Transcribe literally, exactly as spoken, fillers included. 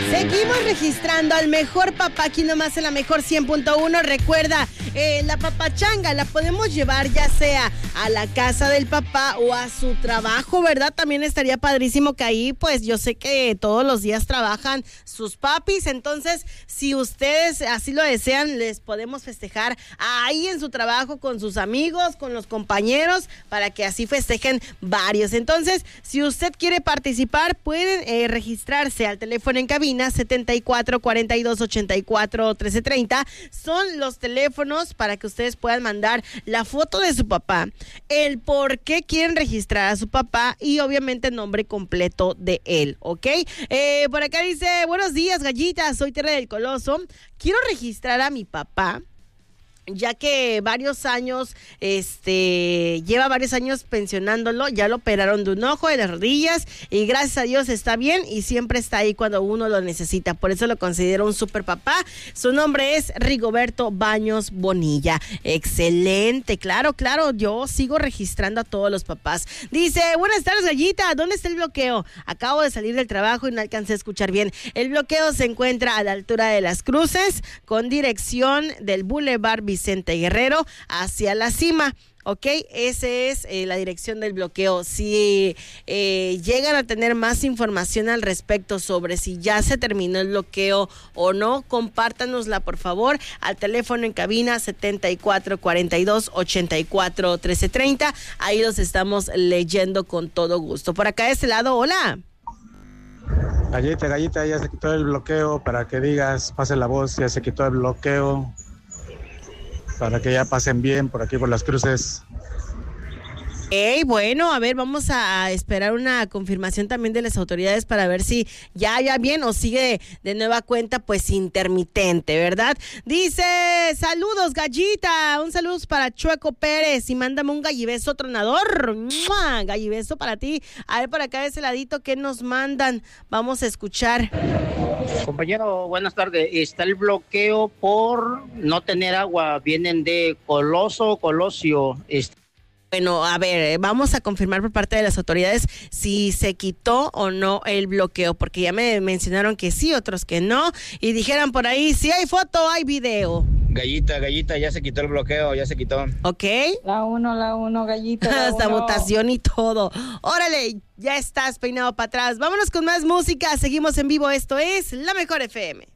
Seguimos registrando al mejor papá aquí nomás en la mejor cien punto uno. Recuerda, eh, la papachanga la podemos llevar ya sea a la casa del papá o a su trabajo, ¿verdad? También estaría padrísimo que ahí, pues yo sé que todos los días trabajan sus papis, entonces si ustedes así lo desean, les podemos festejar ahí en su trabajo con sus amigos, con los compañeros, para que así festejen varios. Entonces, si usted quiere participar, pueden eh, registrarse al teléfono en cabina setenta y cuatro, cuarenta y dos, ochenta y cuatro, trece treinta. Son los teléfonos para que ustedes puedan mandar la foto de su papá, el por qué quieren registrar a su papá y obviamente el nombre completo de él, ¿ok? Eh, por acá dice, buenos días, Gallita, soy Terra del Coloso. Quiero registrar a mi papá, ya que varios años, este, lleva varios años pensionándolo, ya lo operaron de un ojo, de las rodillas, y gracias a Dios está bien y siempre está ahí cuando uno lo necesita, por eso lo considero un super papá. Su nombre es Rigoberto Baños Bonilla. Excelente, claro, claro, yo sigo registrando a todos los papás. Dice, buenas tardes, Gallita, ¿dónde está el bloqueo? Acabo de salir del trabajo y no alcancé a escuchar bien. El bloqueo se encuentra a la altura de Las Cruces, con dirección del Boulevard Vicente Guerrero hacia la cima. Ok, esa es eh, la dirección del bloqueo. Si eh, llegan a tener más información al respecto sobre si ya se terminó el bloqueo o no, compártanosla por favor al teléfono en cabina setenta y cuatro, cuarenta y dos, ochenta y cuatro, trece treinta. Ahí los estamos leyendo con todo gusto. Por acá de este lado, hola. Gallita, Gallita, ya se quitó el bloqueo, para que digas, pase la voz, ya se quitó el bloqueo, para que ya pasen bien por aquí por Las Cruces. Hey, bueno, a ver, vamos a esperar una confirmación también de las autoridades para ver si ya, ya bien o sigue de nueva cuenta, pues intermitente, ¿verdad? Dice, saludos, Gallita, un saludo para Chueco Pérez y mándame un gallibeso tronador. ¡Mua! Gallibeso para ti. A ver, por acá de ese ladito, ¿qué nos mandan? Vamos a escuchar. Compañero, buenas tardes. Está el bloqueo por no tener agua. Vienen de Coloso, Colosio. Está Bueno, a ver, vamos a confirmar por parte de las autoridades si se quitó o no el bloqueo, porque ya me mencionaron que sí, otros que no, y dijeran por ahí, si hay foto, hay video. Gallita, Gallita, ya se quitó el bloqueo, ya se quitó. ¿Ok? La uno, la uno, Gallita, la Hasta uno. votación y todo. Órale, ya estás peinado para atrás. Vámonos con más música, seguimos en vivo, esto es La Mejor F M.